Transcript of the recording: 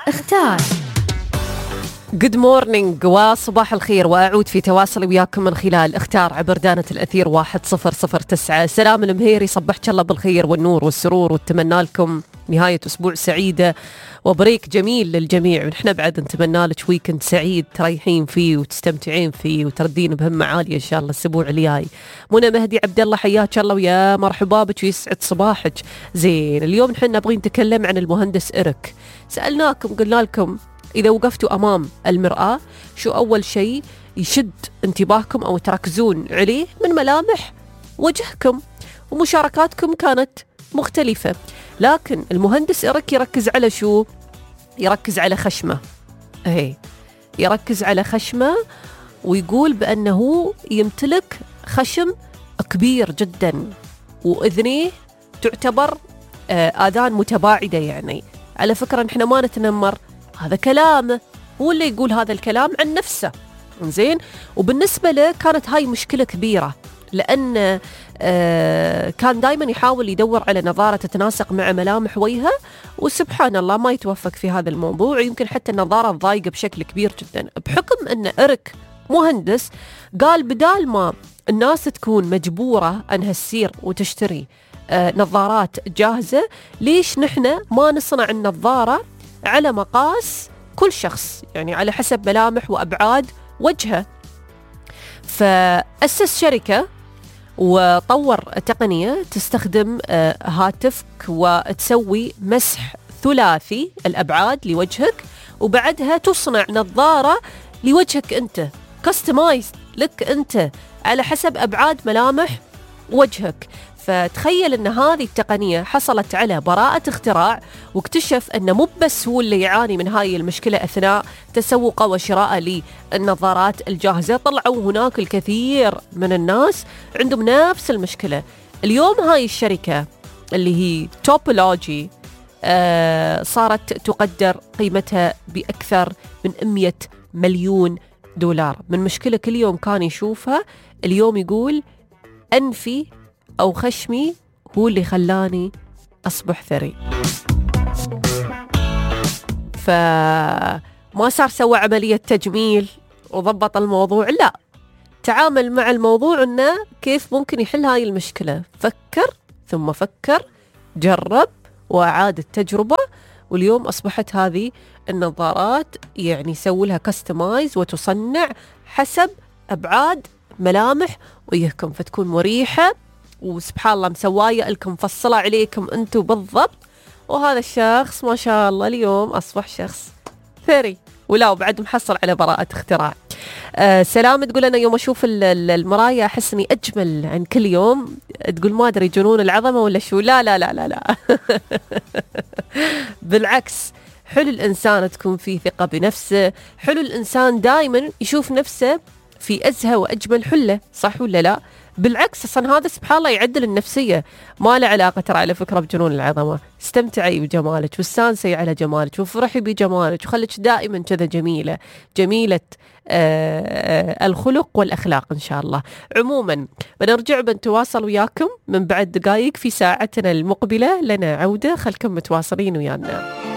اختار. Good morning وصباح الخير، وأعود في تواصل وياكم من خلال اختار عبر دانة الأثير 1009. سلام المهيري، صبحت الله بالخير والنور والسرور، واتمنى لكم نهاية أسبوع سعيدة وبريك جميل للجميع. ونحن بعد نتمنى لك ويكند سعيد تريحين فيه وتستمتعين فيه وتردين بهمة عالية إن شاء الله الأسبوع الجاي. منى مهدي عبد الله، حياك الله ويا مرحبا بك ويسعد صباحك. زين، اليوم نحن نبغي نتكلم عن المهندس إريك. سألناكم قلنا لكم إذا وقفتوا أمام المرآة شو أول شيء يشد انتباهكم أو تركزون عليه من ملامح وجهكم؟ ومشاركاتكم كانت مختلفة، لكن المهندس إريك يركز على شو؟ يركز على خشمه. يركز على خشمه، ويقول بأنه يمتلك خشم كبير جدا، وإذنيه تعتبر آذان متباعدة. يعني على فكرة نحن ما نتنمر، هذا كلامه، هو اللي يقول هذا الكلام عن نفسه. زين، وبالنسبة له كانت هاي مشكلة كبيرة، لأن كان دايما يحاول يدور على نظارة تتناسق مع ملامح وجهه، وسبحان الله ما يتوفق في هذا الموضوع. يمكن حتى النظارة ضايقة بشكل كبير جدا. بحكم أن إريك مهندس، قال بدال ما الناس تكون مجبورة أنها تسير وتشتري نظارات جاهزة، ليش نحن ما نصنع النظارة على مقاس كل شخص، يعني على حسب ملامح وأبعاد وجهه. فأسس شركة وطور تقنية تستخدم هاتفك وتسوي مسح ثلاثي الأبعاد لوجهك، وبعدها تصنع نظارة لوجهك أنت، كاستمايز لك أنت على حسب أبعاد ملامح وجهك. فتخيل أن هذه التقنية حصلت على براءة اختراع، واكتشف أنه مو بس هو اللي يعاني من هاي المشكلة أثناء تسوقه وشراءه للنظارات الجاهزة، طلعوا هناك الكثير من الناس عندهم نفس المشكلة. اليوم هاي الشركة اللي هي توبولوجي صارت تقدر قيمتها بأكثر من 100 مليون دولار من مشكلة كل يوم كان يشوفها. اليوم يقول أنفي أو خشمي هو اللي خلاني أصبح ثري. فما صار سوى عملية تجميل وضبط الموضوع، لا، تعامل مع الموضوع أنه كيف ممكن يحل هاي المشكلة. فكر ثم فكر، جرب وأعاد التجربة، واليوم أصبحت هذه النظارات يعني يسوي لها كاستمايز وتصنع حسب أبعاد ملامح وجهكم، فتكون مريحة، وسبحان الله مسواية لكم مفصلة عليكم أنتوا بالضبط. وهذا الشخص ما شاء الله اليوم أصبح شخص ثري، ولا وبعد محصل على براءة اختراع. سلام تقول أنا يوم أشوف المراية أحس أني أجمل عن كل يوم. تقول ما أدري جنون العظمة ولا شو. لا لا لا لا لا بالعكس، حلو الإنسان تكون فيه ثقة بنفسه، حلو الإنسان دايما يشوف نفسه في أزهى وأجمل حلة، صح ولا لا؟ بالعكس، أصلا هذا سبحان الله يعدل النفسية، ما له علاقة ترى على فكرة بجنون العظمة. استمتعي بجمالك واستانسي على جمالك وفرحي بجمالك، وخليك دائما كذا جميلة الخلق والأخلاق إن شاء الله. عموما بنرجع بنتواصل وياكم من بعد دقائق في ساعتنا المقبلة، لنا عودة، خلكم متواصلين ويانا.